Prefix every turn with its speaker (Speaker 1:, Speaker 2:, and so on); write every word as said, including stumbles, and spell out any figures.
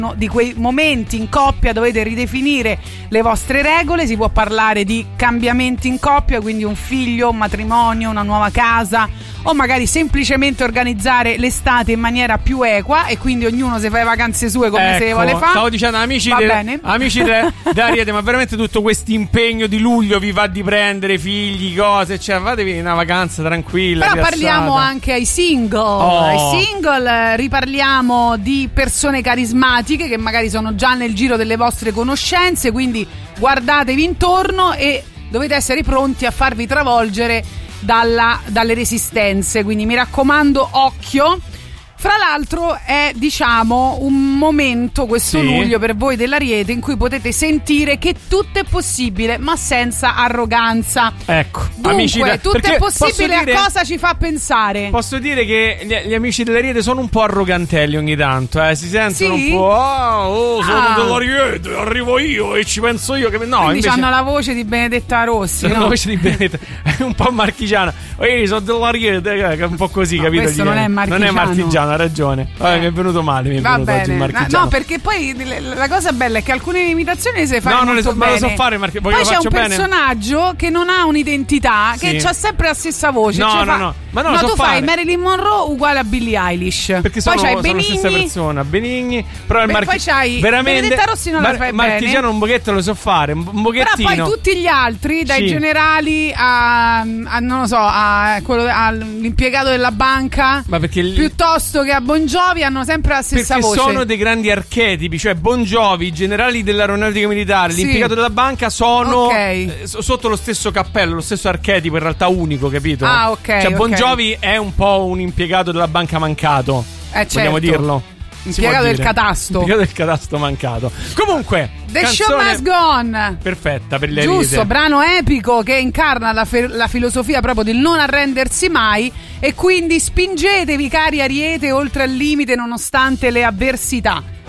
Speaker 1: di quei momenti in coppia dovete ridefinire le vostre regole. Si può parlare di cambiamenti in coppia, quindi un figlio, un matrimonio, una nuova casa, o magari semplicemente organizzare l'estate in maniera più equa e quindi ognuno si fa le vacanze sue come
Speaker 2: ecco,
Speaker 1: se le vuole fare.
Speaker 2: Stavo dicendo amici
Speaker 1: va
Speaker 2: de,
Speaker 1: bene.
Speaker 2: amici d'Ariete, ma veramente tutto questo impegno di luglio vi va di prendere figli, cose, cioè fatevi una vacanza tranquilla.
Speaker 1: Però
Speaker 2: rilassata.
Speaker 1: Parliamo anche ai single.
Speaker 2: Oh.
Speaker 1: Ai single riparliamo di persone carismatiche che magari sono già nel giro delle vostre conoscenze, quindi guardatevi intorno e dovete essere pronti a farvi travolgere dalla, dalle resistenze, quindi mi raccomando, occhio. Fra l'altro è, diciamo, un momento, questo
Speaker 2: sì.
Speaker 1: luglio per voi dell'Ariete, in cui potete sentire che tutto è possibile, ma senza arroganza.
Speaker 2: Ecco,
Speaker 1: dunque,
Speaker 2: amici da...
Speaker 1: tutto è possibile,
Speaker 2: dire...
Speaker 1: a cosa ci fa pensare?
Speaker 2: Posso dire che gli, gli amici dell'Ariete sono un po' arrogantelli ogni tanto, eh? Si sentono
Speaker 1: sì?
Speaker 2: un po', ah, oh, sono
Speaker 1: ah.
Speaker 2: dell'Ariete, arrivo io e ci penso io. Che... No,
Speaker 1: Quindi
Speaker 2: invece...
Speaker 1: hanno la voce di Benedetta Rossi,
Speaker 2: no?
Speaker 1: La
Speaker 2: voce di Benedetta, è un po' marchigiana. Ehi, sono dell'Ariete, che è un po' così,
Speaker 1: no,
Speaker 2: capito?
Speaker 1: Questo non è marchigiano.
Speaker 2: Non è marchigiano, ha ragione. Eh. Mi è venuto male, mi è
Speaker 1: Va
Speaker 2: venuto
Speaker 1: bene.
Speaker 2: oggi il marchigiano.
Speaker 1: No, perché poi la cosa bella è che alcune imitazioni le sai fare
Speaker 2: no, non
Speaker 1: molto
Speaker 2: le so,
Speaker 1: bene.
Speaker 2: ma lo so fare, ma poi
Speaker 1: c'è un
Speaker 2: bene.
Speaker 1: personaggio che non ha un'identità,
Speaker 2: sì.
Speaker 1: che ha sempre la stessa voce.
Speaker 2: No,
Speaker 1: cioè
Speaker 2: no,
Speaker 1: fa...
Speaker 2: no. Ma no,
Speaker 1: no
Speaker 2: lo so
Speaker 1: tu
Speaker 2: fare.
Speaker 1: fai Marilyn Monroe uguale a Billie Eilish.
Speaker 2: Perché sono,
Speaker 1: poi c'hai
Speaker 2: sono
Speaker 1: Benigni,
Speaker 2: la stessa persona, Benigni. Però il
Speaker 1: Beh,
Speaker 2: marchi...
Speaker 1: poi c'hai
Speaker 2: veramente
Speaker 1: Benedetta Rossi non
Speaker 2: mar-
Speaker 1: la fai
Speaker 2: marchigiano
Speaker 1: bene.
Speaker 2: un pochetto lo so fare, un pochettino.
Speaker 1: Però poi tutti gli altri, dai
Speaker 2: sì.
Speaker 1: generali a, a non lo so, a quello, all'impiegato della banca,
Speaker 2: ma perché l...
Speaker 1: piuttosto che a Bon Jovi, hanno sempre la stessa
Speaker 2: perché
Speaker 1: voce.
Speaker 2: sono dei grandi archetipi, cioè Bon Jovi, i generali dell'aeronautica militare,
Speaker 1: sì.
Speaker 2: l'impiegato della banca sono
Speaker 1: okay.
Speaker 2: eh, sotto lo stesso cappello, lo stesso archetipo, in realtà unico, capito?
Speaker 1: Ah, ok.
Speaker 2: Cioè Bon
Speaker 1: okay.
Speaker 2: Jovi è un po' un impiegato della banca mancato.
Speaker 1: Eh, certo.
Speaker 2: Vogliamo dirlo?
Speaker 1: Impiegato del catasto.
Speaker 2: Impiegato del catasto mancato. Comunque,
Speaker 1: The
Speaker 2: canzone
Speaker 1: Show Must Go On.
Speaker 2: Perfetta per le
Speaker 1: Giusto,
Speaker 2: Ariete.
Speaker 1: brano epico che incarna la, fe- la filosofia proprio del non arrendersi mai. E quindi spingetevi, cari Ariete, oltre al limite nonostante le avversità.